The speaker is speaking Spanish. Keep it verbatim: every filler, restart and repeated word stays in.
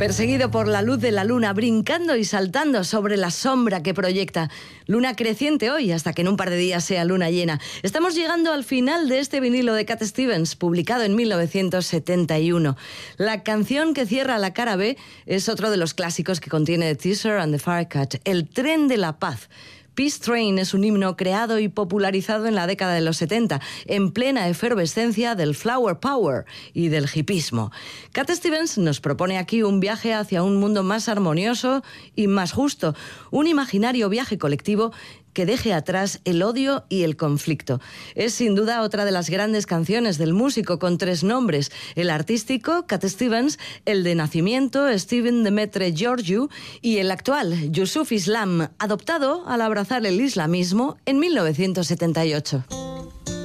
Perseguido por la luz de la luna, brincando y saltando sobre la sombra que proyecta. Luna creciente hoy, hasta que en un par de días sea luna llena. Estamos llegando al final de este vinilo de Cat Stevens, publicado en mil novecientos setenta y uno. La canción que cierra la cara B es otro de los clásicos que contiene The Teaser and the Firecat, El tren de la paz. Peace Train es un himno creado y popularizado en la década de los setenta, en plena efervescencia del Flower Power y del hipismo. Cat Stevens nos propone aquí un viaje hacia un mundo más armonioso y más justo, un imaginario viaje colectivo que deje atrás el odio y el conflicto. Es sin duda otra de las grandes canciones del músico con tres nombres: el artístico, Cat Stevens, el de nacimiento, Stephen Demetre Georgiou, y el actual, Yusuf Islam, adoptado al abrazar el islamismo en mil novecientos setenta y ocho.